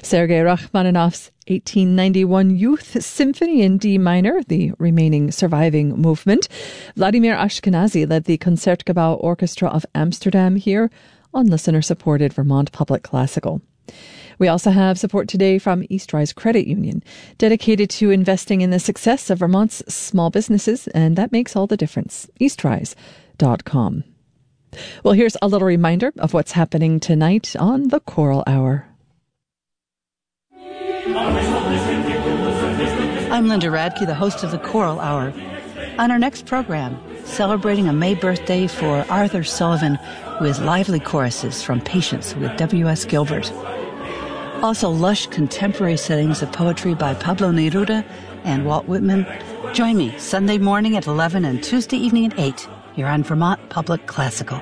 Sergei Rachmaninoff's 1891 Youth Symphony in D minor, the remaining surviving movement. Vladimir Ashkenazy led the Concertgebouw Orchestra of Amsterdam here on listener-supported Vermont Public Classical. We also have support today from Eastrise Credit Union, dedicated to investing in the success of Vermont's small businesses, and that makes all the difference. Eastrise.com. Well, here's a little reminder of what's happening tonight on the Choral Hour. I'm Linda Radke, the host of the Choral Hour. On our next program, celebrating a May birthday for Arthur Sullivan with lively choruses from Patience with W.S. Gilbert. Also, lush contemporary settings of poetry by Pablo Neruda and Walt Whitman. Join me Sunday morning at 11 and Tuesday evening at 8 here on Vermont Public Classical.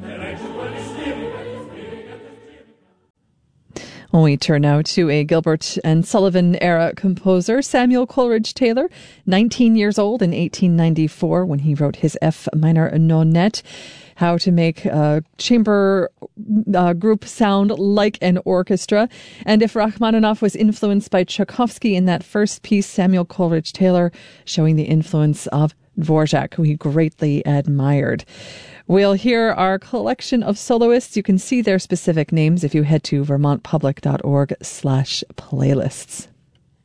When we turn now to a Gilbert and Sullivan era composer, Samuel Coleridge Taylor, 19 years old in 1894 when he wrote his F minor nonette, how to make a chamber group sound like an orchestra. And if Rachmaninoff was influenced by Tchaikovsky in that first piece, Samuel Coleridge Taylor showing the influence of Dvorak, who he greatly admired. We'll hear our collection of soloists. You can see their specific names if you head to vermontpublic.org/playlists.